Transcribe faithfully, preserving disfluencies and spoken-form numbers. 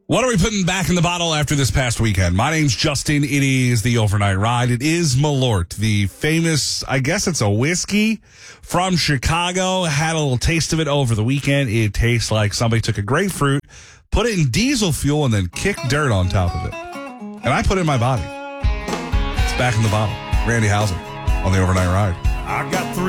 What are we putting back in the bottle after this past weekend? My name's Justin. It is the Overnight Ride. It is Malort, the famous, I guess it's a whiskey from Chicago. Had a little taste of it over the weekend. It tastes like somebody took a grapefruit, put it in diesel fuel, and then kicked dirt on top of it. And I put it in my body. It's back in the bottle. Randy Houser on the Overnight Ride. I got three.